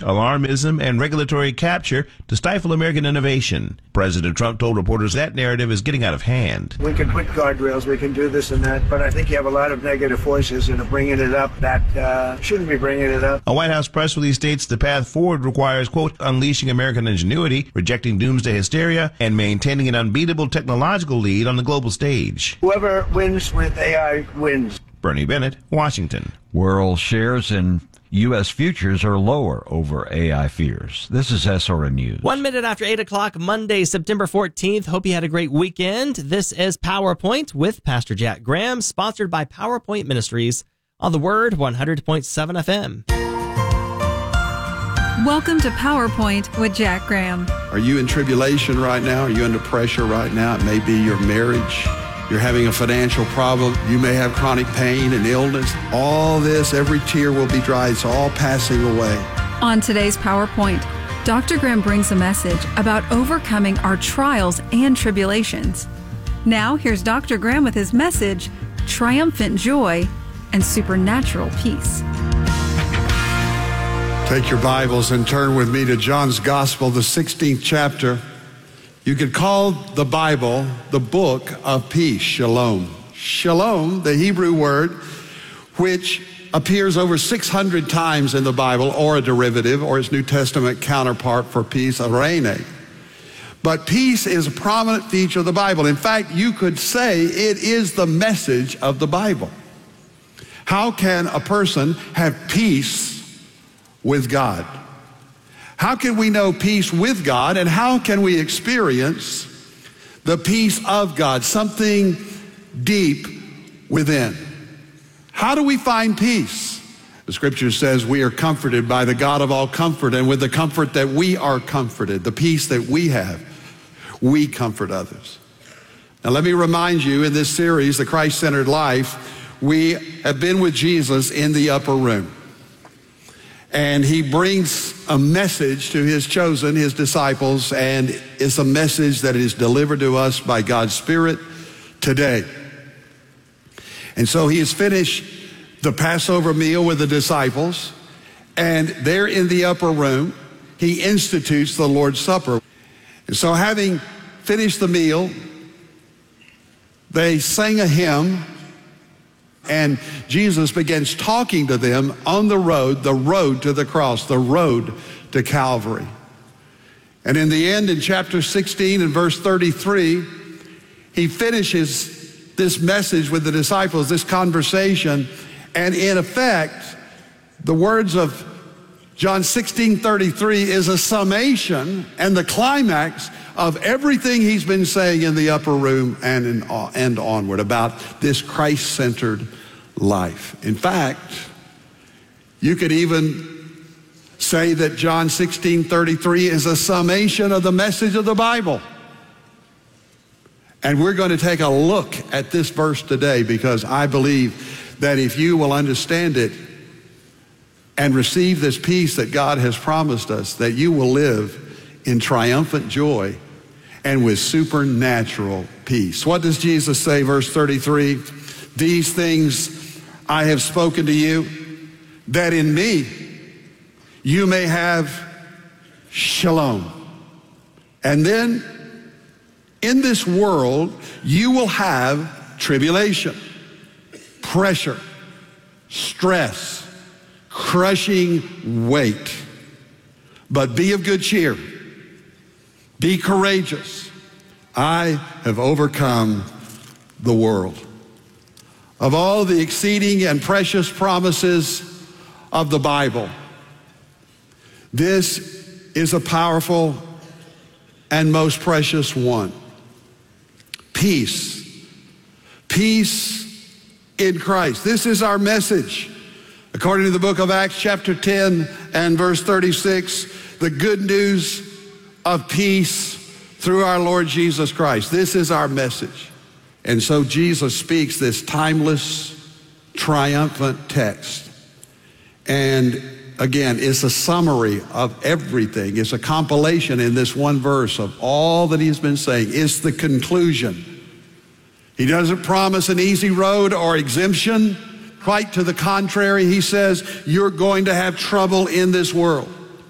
alarmism, and regulatory capture to stifle American innovation. President Trump told reporters that narrative is getting out of hand. We can put guardrails, we can do this and that, but I think you have a lot of negative forces that are bringing it up that shouldn't be bringing it up. A White House press release states the path forward requires, quote, unleashing American ingenuity, rejecting doomsday hysteria, and maintaining an unbeatable technological lead on the global stage. Whoever wins with AI wins. Bernie Bennett, Washington. World shares in U.S. futures are lower over AI fears. This is SRN News. 1 minute after 8 o'clock, Monday, September 14th. Hope you had a great weekend. This is PowerPoint with Pastor Jack Graham, sponsored by PowerPoint Ministries on the Word 100.7 FM. Welcome to PowerPoint with Jack Graham. Are you in tribulation right now? Are you under pressure right now? It may be your marriage. You're having a financial problem. You may have chronic pain and illness. All this, every tear will be dry. It's all passing away. On today's PowerPoint, Dr. Graham brings a message about overcoming our trials and tribulations. Now, here's Dr. Graham with his message, Triumphant Joy and Supernatural Peace. Take your Bibles and turn with me to John's Gospel, the 16th chapter. You could call the Bible the book of peace, shalom. Shalom, the Hebrew word, which appears over 600 times in the Bible, or a derivative, or its New Testament counterpart for peace, eirene. But peace is a prominent feature of the Bible. In fact, you could say it is the message of the Bible. How can a person have peace with God? How can we know peace with God, and how can we experience the peace of God, something deep within? How do we find peace? The scripture says we are comforted by the God of all comfort, and with the comfort that we are comforted, the peace that we have, we comfort others. Now let me remind you, in this series, The Christ-Centered Life, we have been with Jesus in the upper room. And he brings a message to his chosen, his disciples, and it's a message that is delivered to us by God's Spirit today. And so he has finished the Passover meal with the disciples, and there in the upper room, he institutes the Lord's Supper. And so having finished the meal, they sang a hymn, and Jesus begins talking to them on the road to the cross, the road to Calvary. And in the end, in chapter 16 and verse 33, he finishes this message with the disciples, this conversation, and in effect, the words of John 16:33 is a summation and the climax of everything he's been saying in the upper room and onward about this Christ-centered life. In fact, you could even say that John 16:33 is a summation of the message of the Bible. And we're going to take a look at this verse today, because I believe that if you will understand it and receive this peace that God has promised us, that you will live in triumphant joy and with supernatural peace. What does Jesus say, verse 33? These things I have spoken to you, that in me you may have shalom. And then in this world you will have tribulation, pressure, stress, crushing weight. But be of good cheer. Be courageous. I have overcome the world. Of all the exceeding and precious promises of the Bible, this is a powerful and most precious one. Peace. Peace in Christ. This is our message. According to the book of Acts chapter 10 and verse 36, the good news of peace through our Lord Jesus Christ. This is our message. And so Jesus speaks this timeless, triumphant text. And again, it's a summary of everything. It's a compilation in this one verse of all that he's been saying. It's the conclusion. He doesn't promise an easy road or exemption. Quite to the contrary, he says, you're going to have trouble in this world.